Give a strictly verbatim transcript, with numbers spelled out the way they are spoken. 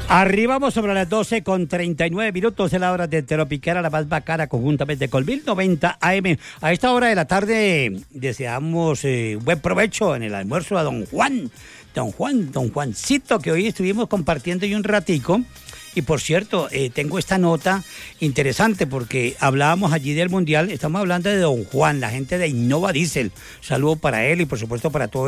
Arribamos sobre las doce con treinta y nueve minutos de la hora de Tropical, la más bacana, conjuntamente con mil noventa A M. A esta hora de la tarde deseamos eh, buen provecho en el almuerzo a don Juan, don Juan, don Juancito, que hoy estuvimos compartiendo y un ratico. Y por cierto, eh, tengo esta nota interesante porque hablábamos allí del Mundial, estamos hablando de don Juan, la gente de Innova Diesel. Saludo para él y por supuesto para todos